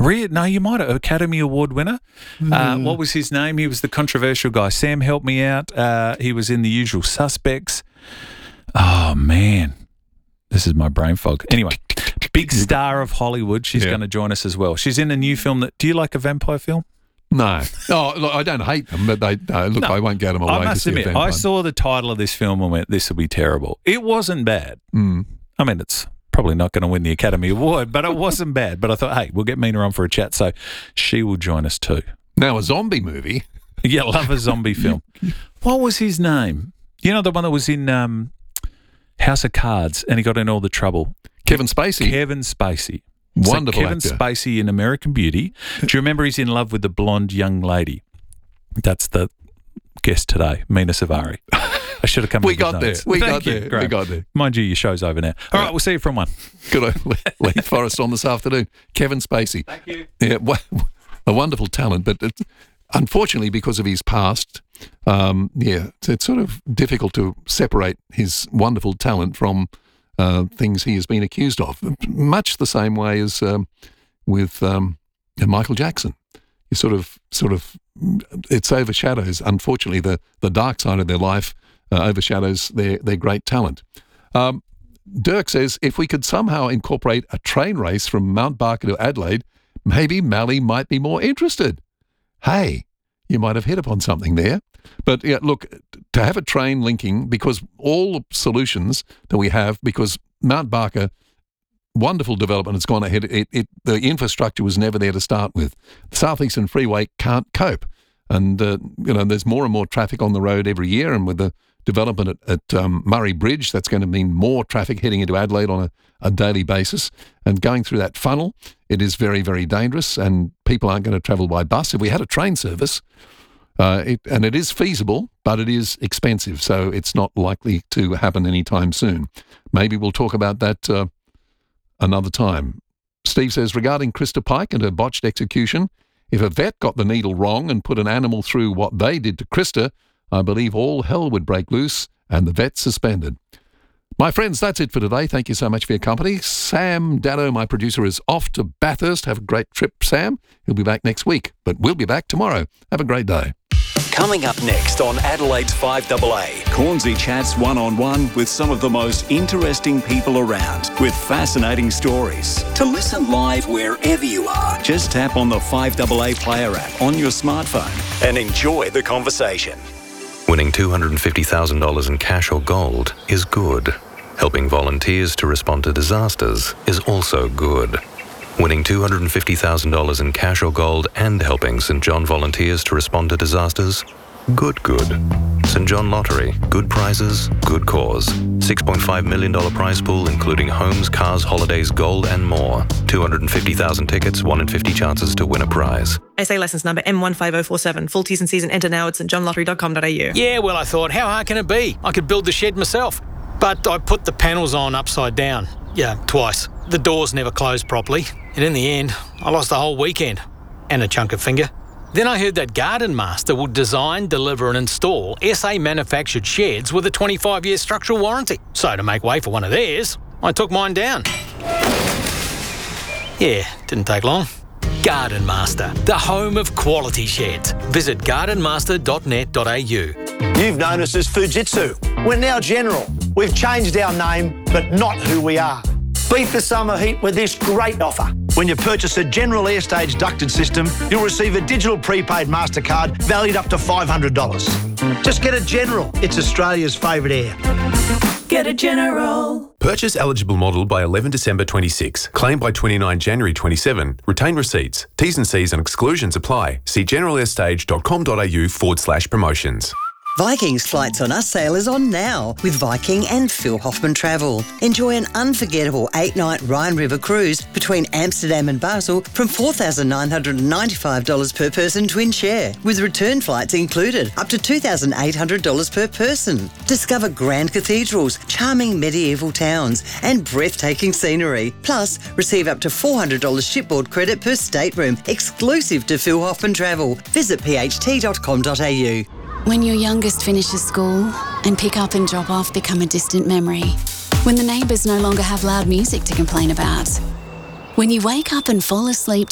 No, you might have. Academy Award winner. What was his name? He was the controversial guy. Sam, help me out. He was in The Usual Suspects. Oh, man. This is my brain fog. Anyway, big star of Hollywood. She's going to join us as well. She's in a new film do you like a vampire film? No. Oh, look, I don't hate them, but I won't get them away. I must admit, I saw the title of this film and went, this will be terrible. It wasn't bad. I mean, it's probably not going to win the Academy Award, but it wasn't bad. But I thought, hey, we'll get Mina on for a chat, so she will join us too. Now, a zombie movie. Yeah, love a zombie film. What was his name? You know, the one that was in House of Cards and he got in all the trouble. Kevin Spacey. Kevin Spacey. Wonderful Kevin actor. Spacey in American Beauty. Do you remember he's in love with the blonde young lady? That's the guest today, Mina Savari. I should have come. We got there. We got there. Mind you, your show's over now. All right, we'll see you from 1. Good on Lee Forrest on this afternoon. Kevin Spacey. Thank you. Yeah, a wonderful talent, but unfortunately, because of his past, it's sort of difficult to separate his wonderful talent from things he has been accused of. Much the same way as with Michael Jackson. You sort of, it overshadows. Unfortunately, the dark side of their life overshadows their great talent. Dirk says, if we could somehow incorporate a train race from Mount Barker to Adelaide, maybe Mally might be more interested. Hey, you might have hit upon something there. But yeah, look, to have a train linking, because all the solutions that we have, because Mount Barker, wonderful development, it's gone ahead. The infrastructure was never there to start with. The South Eastern Freeway can't cope. And, there's more and more traffic on the road every year. And with the development at Murray Bridge, that's going to mean more traffic heading into Adelaide on a daily basis. And going through that funnel, it is very, very dangerous. And people aren't going to travel by bus. If we had a train service, and it is feasible, but it is expensive. So it's not likely to happen anytime soon. Maybe we'll talk about that another time. Steve says, regarding Krista Pike and her botched execution, if a vet got the needle wrong and put an animal through what they did to Krista, I believe all hell would break loose and the vet suspended. My friends, that's it for today. Thank you so much for your company. Sam Dado, my producer, is off to Bathurst. Have a great trip, Sam. He'll be back next week, but we'll be back tomorrow. Have a great day. Coming up next on Adelaide's 5AA, Cornsey chats one-on-one with some of the most interesting people around with fascinating stories. To listen live wherever you are, just tap on the 5AA Player app on your smartphone and enjoy the conversation. Winning $250,000 in cash or gold is good. Helping volunteers to respond to disasters is also good. Winning $250,000 in cash or gold and helping St John volunteers to respond to disasters? Good. St John Lottery. Good prizes, good cause. $6.5 million prize pool including homes, cars, holidays, gold and more. 250,000 tickets, 1 in 50 chances to win a prize. SA licence number M15047. Full T's and C's and enter now at stjohnlottery.com.au. Yeah, well, I thought, how hard can it be? I could build the shed myself. But I put the panels on upside down. Yeah, twice. The doors never closed properly. And in the end, I lost the whole weekend. And a chunk of finger. Then I heard that Garden Master would design, deliver and install SA manufactured sheds with a 25-year structural warranty. So to make way for one of theirs, I took mine down. Yeah, didn't take long. Garden Master, the home of quality sheds. Visit gardenmaster.net.au. You've known us as Fujitsu. We're now General. We've changed our name, but not who we are. Beat the summer heat with this great offer. When you purchase a General Airstage ducted system, you'll receive a digital prepaid MasterCard valued up to $500. Just get a General. It's Australia's favourite air. Get a General. Purchase eligible model by 11 December 26. Claim by 29 January 27. Retain receipts. T's and C's and exclusions apply. See generalairstage.com.au/promotions. Viking's Flights on Us sale is on now with Viking and Phil Hoffman Travel. Enjoy an unforgettable 8-night Rhine River cruise between Amsterdam and Basel from $4,995 per person twin share, with return flights included, up to $2,800 per person. Discover grand cathedrals, charming medieval towns and breathtaking scenery. Plus, receive up to $400 shipboard credit per stateroom, exclusive to Phil Hoffman Travel. Visit pht.com.au. When your youngest finishes school and pick up and drop off become a distant memory. When the neighbours no longer have loud music to complain about. When you wake up and fall asleep